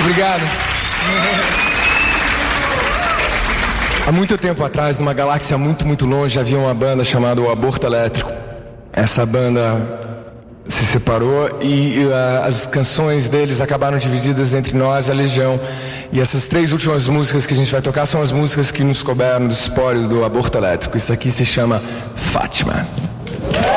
Obrigado. Há muito tempo atrás, numa galáxia muito, muito longe, havia uma banda chamada O Aborto Elétrico. Essa banda se separou e as canções deles acabaram divididas entre nós e a Legião. E essas 3 últimas músicas que a gente vai tocar são as músicas que nos couberam do espólio do Aborto Elétrico. Isso aqui se chama Fátima.